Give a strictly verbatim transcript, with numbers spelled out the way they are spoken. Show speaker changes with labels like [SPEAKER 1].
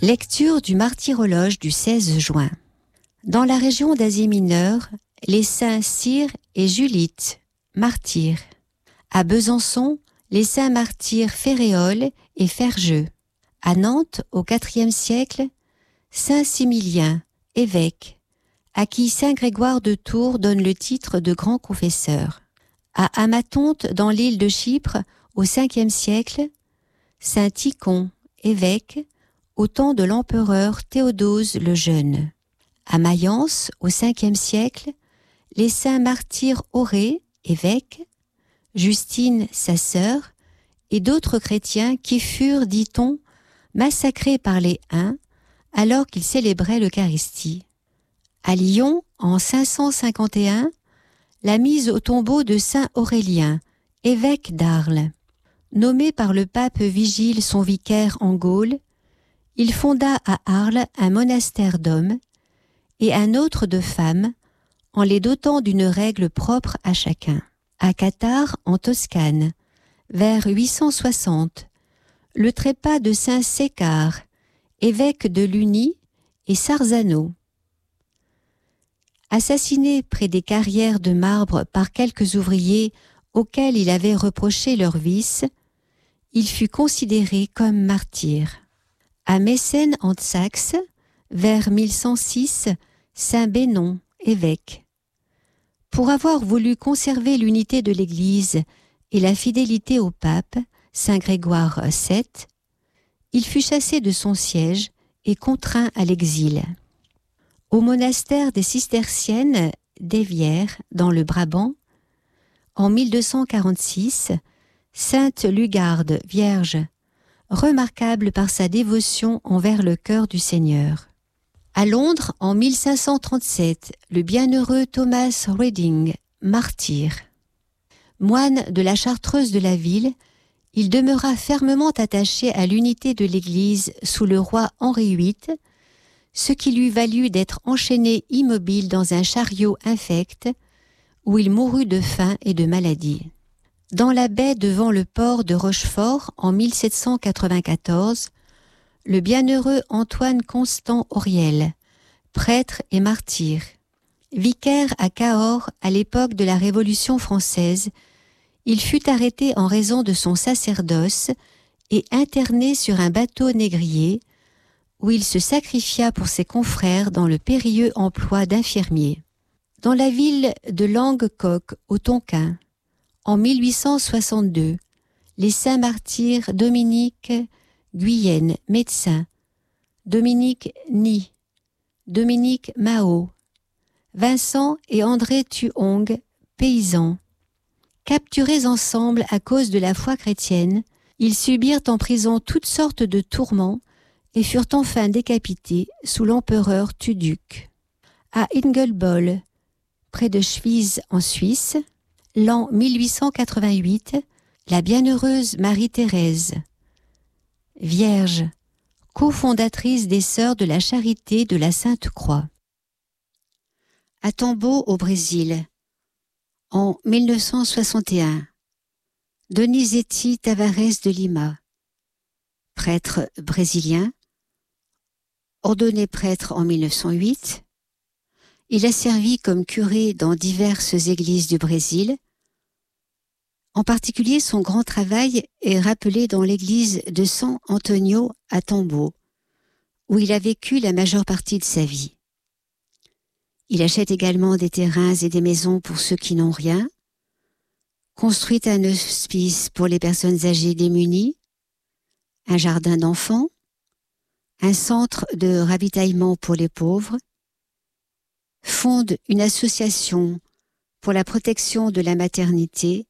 [SPEAKER 1] Lecture du martyrologe du seize juin. Dans la région d'Asie mineure, les saints Cyr et Julite, martyrs. À Besançon, les saints martyrs Féréole et Ferjeux. À Nantes, au quatrième siècle, saint Similien, évêque, à qui saint Grégoire de Tours donne le titre de grand confesseur. À Amathonte, dans l'île de Chypre, au cinquième siècle, saint Tichon, évêque, au temps de l'empereur Théodose le Jeune. À Mayence, au cinquième siècle, les saints martyrs Aurée, évêque, Justine, sa sœur, et d'autres chrétiens qui furent, dit-on, massacrés par les Huns alors qu'ils célébraient l'Eucharistie. À Lyon, en cinq cent cinquante et un, la mise au tombeau de saint Aurélien, évêque d'Arles. Nommé par le pape Vigile son vicaire en Gaule, il fonda à Arles un monastère d'hommes et un autre de femmes, en les dotant d'une règle propre à chacun. À Cattare, en Toscane, vers huit cent soixante, le trépas de saint Sécard, évêque de Luni, et Sarzano. Assassiné près des carrières de marbre par quelques ouvriers auxquels il avait reproché leurs vices, il fut considéré comme martyr. À Mécène en Saxe, vers mille cent six, saint Bénon, évêque. Pour avoir voulu conserver l'unité de l'Église et la fidélité au pape, saint Grégoire sept, il fut chassé de son siège et contraint à l'exil. Au monastère des cisterciennes d'Évière, dans le Brabant, en mille deux cent quarante-six, sainte Lugarde, vierge, remarquable par sa dévotion envers le cœur du Seigneur. À Londres, en mille cinq cent trente-sept, le bienheureux Thomas Reading, martyr. Moine de la Chartreuse de la ville, il demeura fermement attaché à l'unité de l'Église sous le roi Henri huit, ce qui lui valut d'être enchaîné immobile dans un chariot infect, où il mourut de faim et de maladie. Dans la baie devant le port de Rochefort, en mille sept cent quatre-vingt-quatorze, le bienheureux Antoine Constant Auriel, prêtre et martyr. Vicaire à Cahors à l'époque de la Révolution française, il fut arrêté en raison de son sacerdoce et interné sur un bateau négrier, où il se sacrifia pour ses confrères dans le périlleux emploi d'infirmier. Dans la ville de Languecoq, au Tonkin, en mille huit cent soixante-deux, les saints martyrs Dominique Guyenne, médecin, Dominique Ny, Dominique Mao, Vincent et André Thuong, paysans. Capturés ensemble à cause de la foi chrétienne, ils subirent en prison toutes sortes de tourments et furent enfin décapités sous l'empereur Tuduc. À Ingelboll, près de Schwyz en Suisse, l'an mille huit cent quatre-vingt-huit, la bienheureuse Marie-Thérèse, vierge, cofondatrice des Sœurs de la Charité de la Sainte-Croix. À Tambo, au Brésil, en mille neuf cent soixante et un, Donizetti Tavares de Lima, prêtre brésilien, ordonné prêtre en mille neuf cent huit, il a servi comme curé dans diverses églises du Brésil. En particulier, son grand travail est rappelé dans l'église de San Antonio à Tambo, où il a vécu la majeure partie de sa vie. Il achète également des terrains et des maisons pour ceux qui n'ont rien, construit un hospice pour les personnes âgées démunies, un jardin d'enfants, un centre de ravitaillement pour les pauvres, fonde une association pour la protection de la maternité